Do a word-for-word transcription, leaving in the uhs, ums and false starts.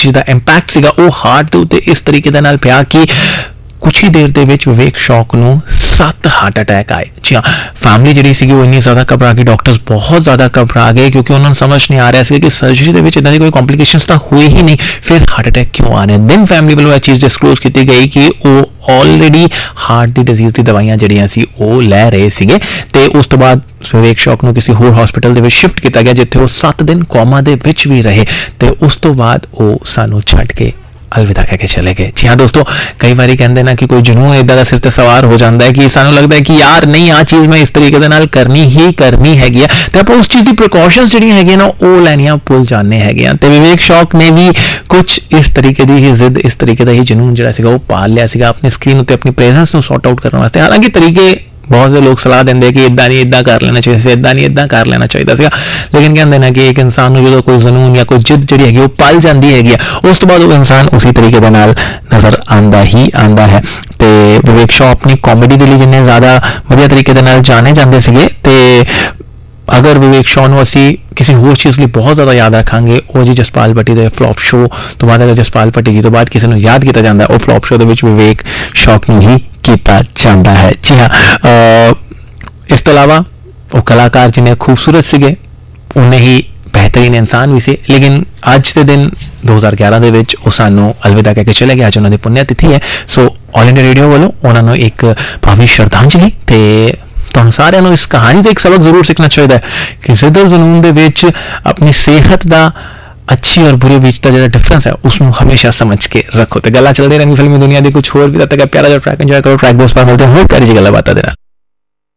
चीज़ का इंपैक्ट सीगा वो हार्ट के उत्ते इस तरीके दे नाल पिया कि कुछ ही देर दे विच विवेक शौक नूं सत्त हार्ट अटैक आए। जी हाँ, फैमिली जिहड़ी सीगी वो इन्नी ज़्यादा घबरा गई, डॉक्टर्स बहुत ज़्यादा घबरा गए क्योंकि उन्होंने समझ नहीं आ रहा है कि सर्जरी दे विच इदां दी कोई कॉम्प्लीकेशंस तां हुई ही नहीं, फिर हार्ट अटैक क्यों आने। दिन फैमिली वालों यह चीज़ डिस्कलोज की गई कि वो ऑलरेडी हार्ट की डिजीज़ की दवाइयां जिहड़ियां सी वो लै रहे सीगे ते उस तो बाद विवेक शौक नूं किसी होर हॉस्पिटल दे विच शिफ्ट किया गया जिथे वो सत्त दिन कोमा दे विच भी रहे ते उस तो बाद वो सानू छड्ड के अलविदा कह के चले गए। जी हाँ दोस्तों, कई बार कहते ना कि कोई जुनून इदा का सिर ते सवार हो जाता है कि सानू लगता है कि यार नहीं आ चीज़ मैं इस तरीके दे नाल करनी ही करनी हैगी है ते आपां उस चीज़ की प्रिकॉशनस जिहड़ियां हैगियां ना वो लैनियां भुल जाने हैगे ते विवेक शौक ने भी कुछ इस तरीके की ही जिद, इस तरीके का ही जुनून जिहड़ा सीगा वो पाल लिया सीगा अपनी स्क्रीन उत्ते अपनी प्रेजेंस नूं सॉर्ट आउट करने वास्ते। हालांकि तरीके बहुत से लोग सलाह देंगे कि इदा नहीं इदा कर लेना चाहिए, इदा नहीं इदा कर लेना चाहिए, लेकिन कहते हैं कि एक इंसान जो कोई जुनून या कोई जिद जी हैगी वो पल जाती हैगी उस तो बाद वो इंसान उसी तरीके के नाल नज़र आंदा ही आंदा है। तो विवेक शौक अपनी कॉमेडी के लिए जिन्ने ज़्यादा वधिया तरीके दे नाल जाने जाते थे ते अगर विवेक शॉ नूं असीं किसी होर चीज़ लिए बहुत ज़्यादा याद रखांगे वो जी जसपाल भट्टी के फ्लॉप शो तो बाद अगर जसपाल भट्टी जी तो बाद किसी को याद किया जाता है वो फ्लॉप शो के विवेक शौक नूं ही किया जाता है। जी हाँ, इस तो अलावा वो कलाकार जिन्हें खूबसूरत सीगे उन्हें ही बेहतरीन इंसान भी से, लेकिन अज के दिन दो हज़ार ग्यारह के विच वो सानू अलविदा कह के चले गए। अज उन्होंने पुण्यतिथि है, सो ऑल इंडिया रेडियो वालों उन्होंने एक भावी श्रद्धांजलि ते तुहानू सारिਆਂ ਨੂੰ इस कहानी तो एक सबक जरूर सीखना चाहिए कि जिद और जुनून दे विच अपनी सेहत का अच्छी और बुरी बीच का जो डिफरेंस है उसको हमेशा समझ के रखो। तो गल्लां चलती रहेंगी फिल्मी दुनिया की कुछ होर भी, तब तक प्यारा जो ट्रैक एंजॉय करो। ट्रैक दोस्त मिलते हैं होर प्यारी जी गल्लां बातां दे नाल।